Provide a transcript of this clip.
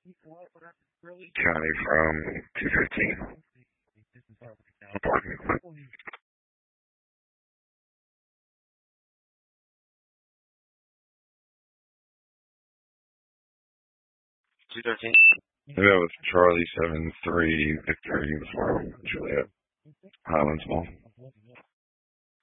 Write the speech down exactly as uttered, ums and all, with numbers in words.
County from two fifteen. Apartment. two thirteen. That was Charlie seven three Victor uniform Juliet Highlands Mall.